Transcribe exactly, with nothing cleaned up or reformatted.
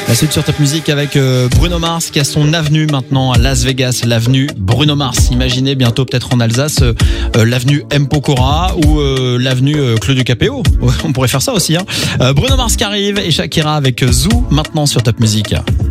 La suite sur Top Music avec euh, Bruno Mars qui a son avenue maintenant à Las Vegas, l'avenue Bruno Mars. Imaginez bientôt peut-être en Alsace euh, euh, l'avenue M. Pokora ou euh, l'avenue euh, Claude Capéo. On pourrait faire ça aussi. Hein. Euh, Bruno Mars qui arrive et Shakira avec Zou maintenant sur Top Music.